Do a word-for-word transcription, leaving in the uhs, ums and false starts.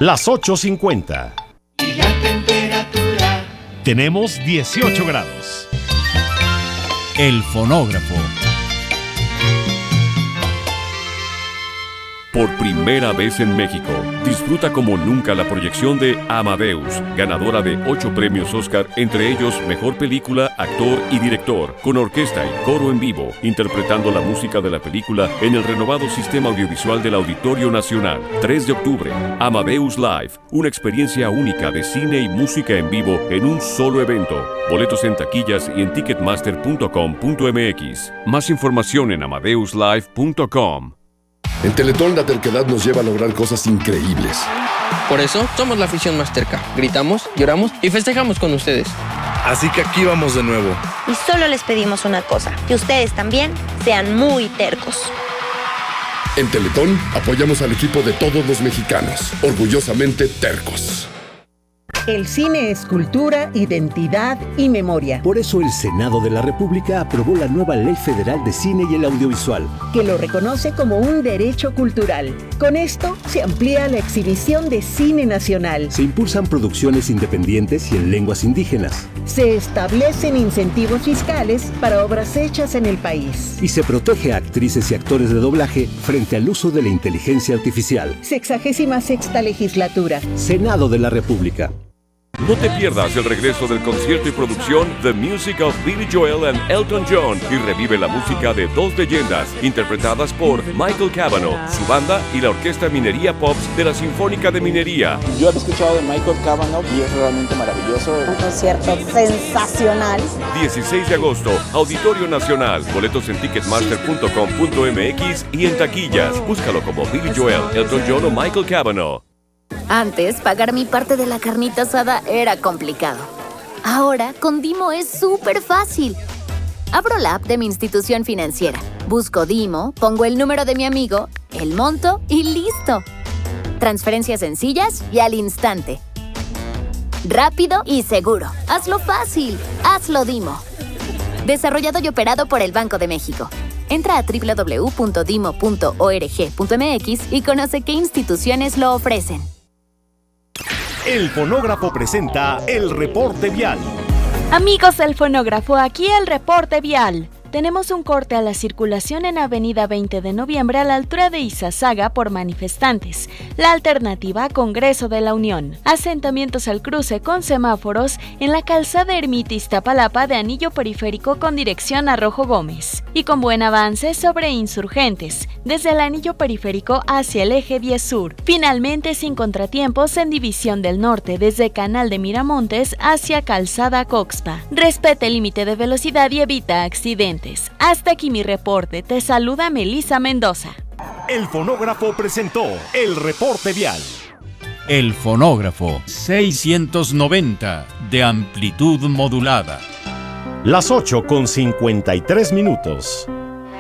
Las ocho cincuenta. Y la temperatura. Tenemos dieciocho grados. El fonógrafo. Por primera vez en México, disfruta como nunca la proyección de Amadeus, ganadora de ocho premios Oscar, entre ellos Mejor Película, Actor y Director, con orquesta y coro en vivo, interpretando la música de la película en el renovado sistema audiovisual del Auditorio Nacional. tres de octubre, Amadeus Live, una experiencia única de cine y música en vivo en un solo evento. Boletos en taquillas y en ticketmaster punto com punto m x. Más información en amadeus live punto com. En Teletón la terquedad nos lleva a lograr cosas increíbles. Por eso somos la afición más terca. Gritamos, lloramos y festejamos con ustedes. Así que aquí vamos de nuevo. Y solo les pedimos una cosa, que ustedes también sean muy tercos. En Teletón apoyamos al equipo de todos los mexicanos, orgullosamente tercos. El cine es cultura, identidad y memoria. Por eso el Senado de la República aprobó la nueva Ley Federal de Cine y el Audiovisual, que lo reconoce como un derecho cultural. Con esto se amplía la exhibición de cine nacional. Se impulsan producciones independientes y en lenguas indígenas. Se establecen incentivos fiscales para obras hechas en el país. Y se protege a actrices y actores de doblaje frente al uso de la inteligencia artificial. Sexagésima sexta legislatura. Senado de la República. No te pierdas el regreso del concierto y producción The Music of Billy Joel and Elton John y revive la música de dos leyendas interpretadas por Michael Cavanaugh, su banda y la Orquesta Minería Pops de la Sinfónica de Minería. Yo he escuchado de Michael Cavanaugh y es realmente maravilloso. Un concierto sensacional. dieciséis de agosto, Auditorio Nacional. Boletos en ticketmaster punto com punto m x y en taquillas. Búscalo como Billy Joel, Elton John o Michael Cavanaugh. Antes, pagar mi parte de la carnita asada era complicado. Ahora, con Dimo es súper fácil. Abro la app de mi institución financiera, busco Dimo, pongo el número de mi amigo, el monto y ¡listo! Transferencias sencillas y al instante. Rápido y seguro. Hazlo fácil. Hazlo Dimo. Desarrollado y operado por el Banco de México. Entra a doble u doble u doble u punto dimo punto org punto m x y conoce qué instituciones lo ofrecen. El fonógrafo presenta el reporte vial. Amigos del fonógrafo, aquí el reporte vial. Tenemos un corte a la circulación en Avenida veinte de noviembre a la altura de Izazaga por manifestantes. La alternativa, Congreso de la Unión. Asentamientos al cruce con semáforos en la calzada Ermita Iztapalapa de anillo periférico con dirección a Rojo Gómez. Y con buen avance sobre Insurgentes, desde el anillo periférico hacia el eje diez sur. Finalmente, sin contratiempos en División del Norte, desde Canal de Miramontes hacia Calzada Coxpa. Respete el límite de velocidad y evita accidentes. Hasta aquí mi reporte. Te saluda Melissa Mendoza. El fonógrafo presentó el reporte vial. El fonógrafo seiscientos noventa de amplitud modulada. Las ocho con cincuenta y tres minutos.